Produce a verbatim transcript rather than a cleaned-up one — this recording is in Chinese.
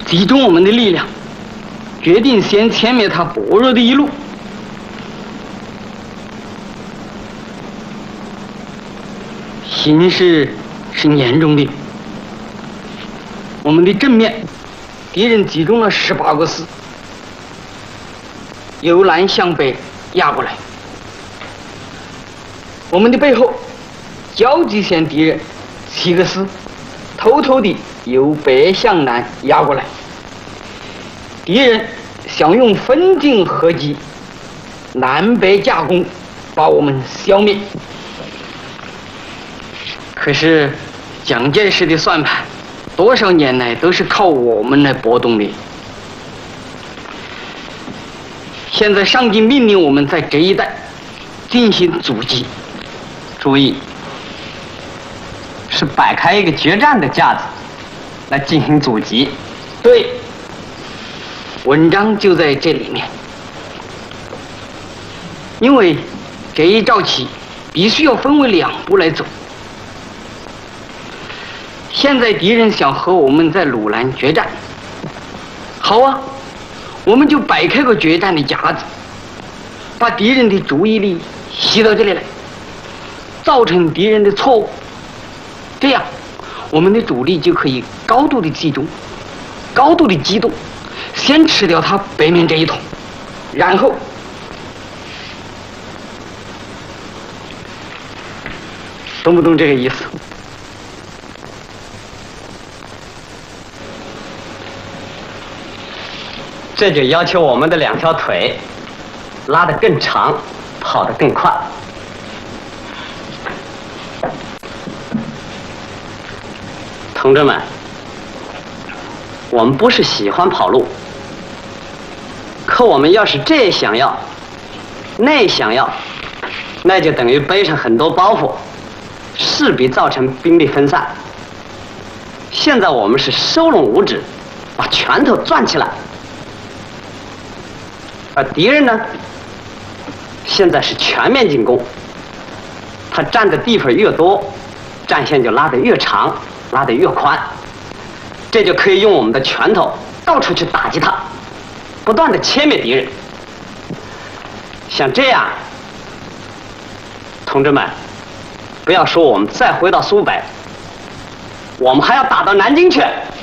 集中我们的力量，决定先歼灭他薄弱的一路。形势是严重的，我们的正面敌人集中了十八个师，由南向北压过来。我们的背后交集线敌人七个师偷偷地由北向南压过来。敌人想用分进合击、南北夹攻把我们消灭。可是蒋介石的算盘多少年来都是靠我们来拨动的。现在上级命令我们在这一带进行阻击， 注意，是摆开一个决战的架子来进行阻击。 对，文章就在这里面。因为这一招棋必须要分为两步来走。现在敌人想和我们在鲁南决战，好啊，我们就摆开个决战的架子，把敌人的注意力吸到这里来，造成敌人的错误，这样我们的主力就可以高度的集中，高度的机动，先吃掉他北面这一桶，然后懂不懂这个意思？ 这就要求我们的两条腿拉得更长，跑得更快。同志们，我们不是喜欢跑路，可我们要是这想要，那想要，那就等于背上很多包袱，势必造成兵力分散。现在我们是收拢五指，把拳头攥起来。而敌人呢，现在是全面进攻，他占的地方越多，战线就拉得越长，拉得越宽，这就可以用我们的拳头到处去打击他，不断的歼灭敌人。像这样，同志们，不要说我们再回到苏北，我们还要打到南京去。